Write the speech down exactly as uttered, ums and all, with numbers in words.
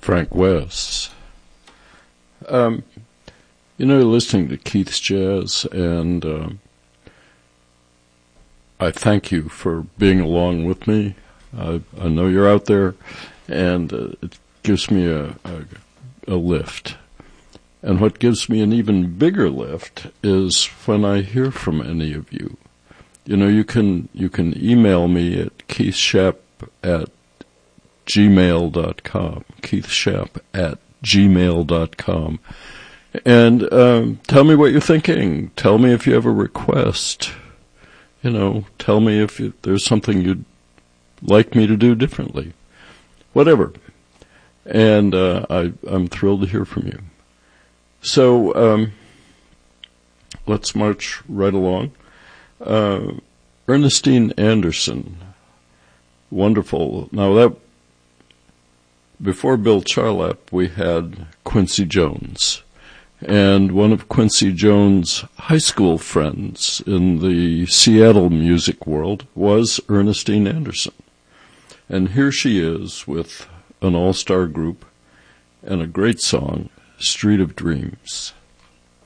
Frank West. Um, you know, listening to Keith's Jazz, and uh, I thank you for being along with me. I, I know you're out there, and uh, it gives me a, a, a lift. And what gives me an even bigger lift is when I hear from any of you. You know, you can you can email me at keithshep at gmail dot com, keithshep at gmail dot com, and um, tell me what you're thinking. Tell me if you have a request. You know, tell me if you, there's something you'd like me to do differently. Whatever. And uh, I, I'm thrilled to hear from you. So um, let's march right along. Uh, Ernestine Anderson, wonderful. Now that before Bill Charlap, we had Quincy Jones, and one of Quincy Jones' high school friends in the Seattle music world was Ernestine Anderson, and here she is with an all-star group and a great song, "Street of Dreams."